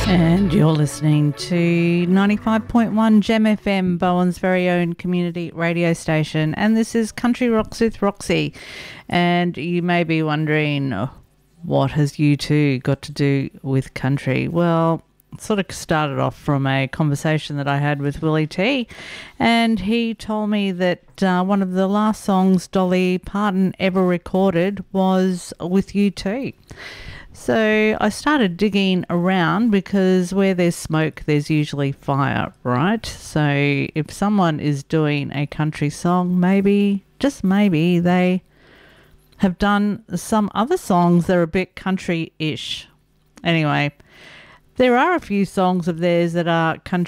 And you're listening to 95.1 Gem FM, Bowen's very own community radio station. And this is Country Rocks with Roxy. And you may be wondering, what has U2 got to do with country? Well, it sort of started off from a conversation that I had with Willie T. And he told me that one of the last songs Dolly Parton ever recorded was with U2. So I started digging around because where there's smoke, there's usually fire, right? So if someone is doing a country song, maybe, just maybe, they have done some other songs that are a bit country-ish. Anyway, there are a few songs of theirs that are country